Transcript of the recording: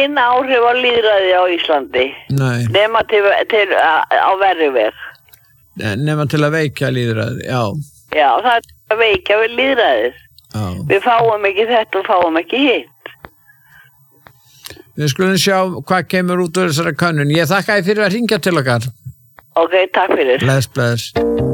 engin áhrif á lýðræði á Íslandi. Nei. Nema til á verri veg. Nema til að veikja lýðræði, já. Já, það er að veikja við lýðræðið. Já. Við fáum ekki þetta og fáum ekki hitt. Við skulum sjá hvað kemur út úr þessara könnun. Ég þakka þér fyrir að hringja til okkar. Ok, takk fyrir. Bless.